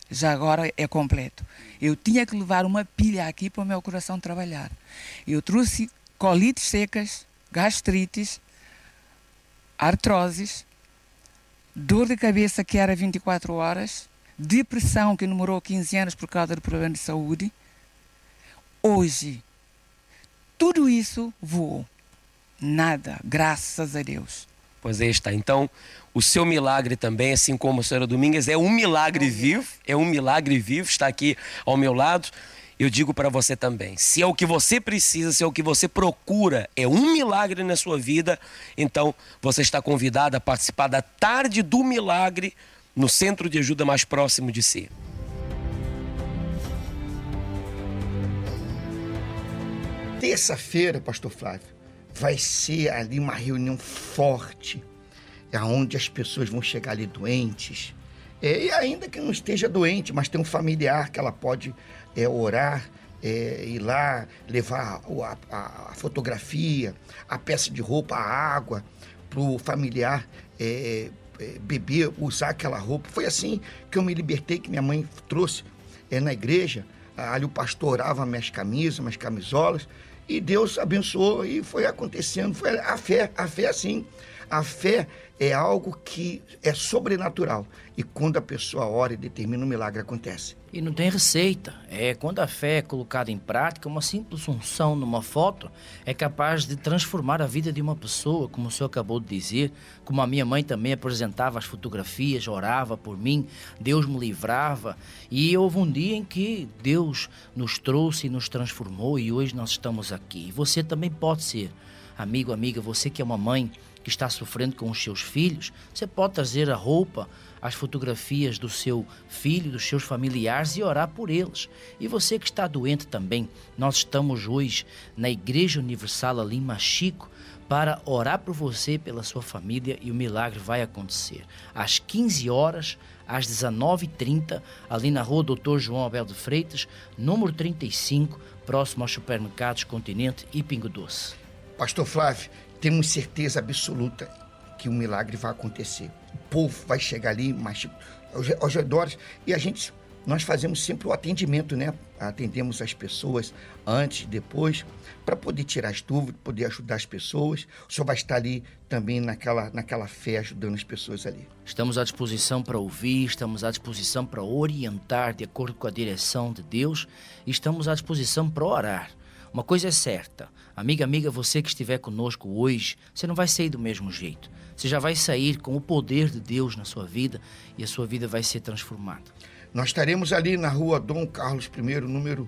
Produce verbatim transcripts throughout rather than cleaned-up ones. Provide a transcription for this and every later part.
já agora é completo. Eu tinha que levar uma pilha aqui para o meu coração trabalhar. Eu trouxe colites secas, gastrites, artroses, dor de cabeça que era vinte e quatro horas, depressão que demorou quinze anos por causa do problema de saúde. Hoje, tudo isso voou. Nada, graças a Deus. Pois aí está. Então, o seu milagre também, assim como a senhora Domingues, é um milagre vivo, é um milagre vivo, está aqui ao meu lado. Eu digo para você também, se é o que você precisa, se é o que você procura, é um milagre na sua vida, então você está convidado a participar da Tarde do Milagre no centro de ajuda mais próximo de si. Terça-feira, pastor Flávio, vai ser ali uma reunião forte, onde as pessoas vão chegar ali doentes, é, e ainda que não esteja doente, mas tem um familiar que ela pode é, orar, é, ir lá, levar a, a, a fotografia, a peça de roupa, a água, para o familiar é, é, beber, usar aquela roupa. Foi assim que eu me libertei, que minha mãe trouxe é, na igreja. Ali o pastor orava minhas camisas, minhas camisolas, e Deus abençoou e foi acontecendo. Foi a fé, a fé assim, a fé é algo que é sobrenatural. E quando a pessoa ora e determina, um milagre acontece. E não tem receita. É quando a fé é colocada em prática, uma simples unção numa foto é capaz de transformar a vida de uma pessoa, como o senhor acabou de dizer, como a minha mãe também apresentava as fotografias, orava por mim, Deus me livrava. E houve um dia em que Deus nos trouxe e nos transformou e hoje nós estamos aqui. E você também pode ser, amigo, amiga, você que é uma mãe que está sofrendo com os seus filhos, você pode trazer a roupa, as fotografias do seu filho, dos seus familiares e orar por eles. E você que está doente também, nós estamos hoje na Igreja Universal ali em Machico para orar por você, pela sua família, e o milagre vai acontecer. Às quinze horas, às dezenove e trinta, ali na rua doutor João Abel de Freitas, número trinta e cinco, próximo aos supermercados Continente e Pingo Doce. Pastor Flávio, temos certeza absoluta que um milagre vai acontecer. O povo vai chegar ali, mas aos redores, e a gente, nós fazemos sempre o atendimento, né? Atendemos as pessoas antes e depois, para poder tirar as dúvidas, poder ajudar as pessoas. O senhor vai estar ali também naquela, naquela fé, ajudando as pessoas ali. Estamos à disposição para ouvir, estamos à disposição para orientar de acordo com a direção de Deus, e estamos à disposição para orar. Uma coisa é certa, amiga, amiga, você que estiver conosco hoje, você não vai sair do mesmo jeito. Você já vai sair com o poder de Deus na sua vida e a sua vida vai ser transformada. Nós estaremos ali na rua Dom Carlos I, número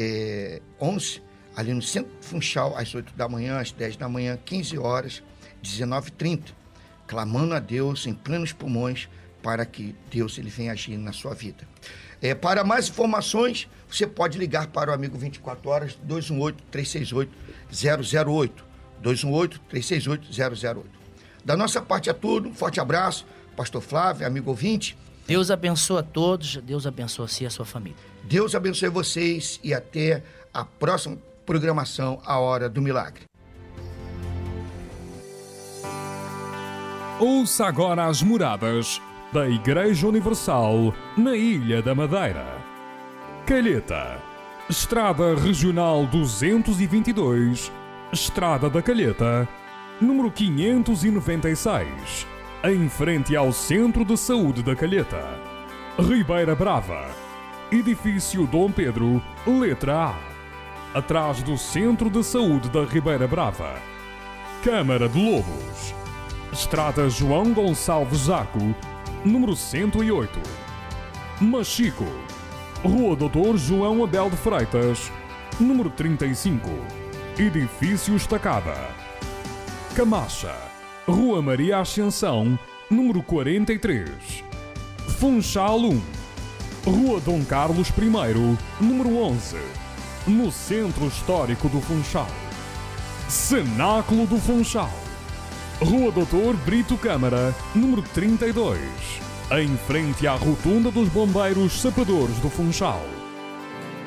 é, onze, ali no centro do Funchal, às oito da manhã, às dez da manhã, quinze horas, dezenove e trinta, clamando a Deus em plenos pulmões para que Deus ele venha agir na sua vida. É, para mais informações, você pode ligar para o Amigo vinte e quatro horas, dois um oito, três seis oito, zero zero oito, dois um oito, três seis oito, zero zero oito. Da nossa parte é tudo, um forte abraço, pastor Flávio, amigo ouvinte. Deus abençoe a todos, Deus abençoe a si e a sua família. Deus abençoe vocês e até a próxima programação, A Hora do Milagre. Ouça agora as moradas da Igreja Universal na Ilha da Madeira. Calheta, Estrada Regional duzentos e vinte e dois, Estrada da Calheta, número quinhentos e noventa e seis, em frente ao Centro de Saúde da Calheta. Ribeira Brava, Edifício Dom Pedro, letra A, atrás do Centro de Saúde da Ribeira Brava. Câmara de Lobos, Estrada João Gonçalves Zaco, número cento e oito. Machico, Rua doutor João Abel de Freitas, número trinta e cinco, Edifício Estacada. Camacha, Rua Maria Ascensão, número quarenta e três. Funchal um, Rua Dom Carlos I, número onze, no Centro Histórico do Funchal. Cenáculo do Funchal, Rua doutor Brito Câmara, número trinta e dois, em frente à Rotunda dos Bombeiros Sapadores do Funchal.